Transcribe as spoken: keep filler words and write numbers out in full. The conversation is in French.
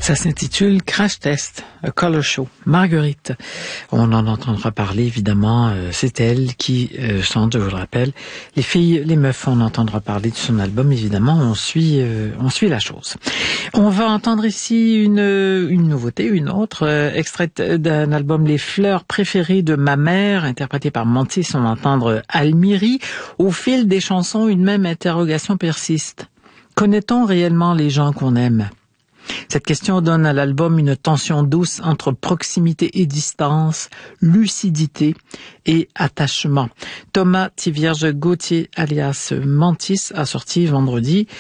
Ça s'intitule Crash Test, A Color Show. Marguerite, on en entendra parler évidemment, euh, c'est elle qui euh, chante, je vous le rappelle. Les filles, les meufs, on entendra parler de son album, évidemment, on suit euh, on suit la chose. On va entendre ici une une nouveauté, une autre, euh, extraite d'un album Les fleurs préférées de ma mère, interprété par Mantis. On va entendre Almiri. Au fil des chansons, une même interrogation persiste. Connaît-on réellement les gens qu'on aime? Cette question donne à l'album une tension douce entre proximité et distance, lucidité et attachement. Thomas Tivierge Gauthier, alias Mantis, a sorti vendredi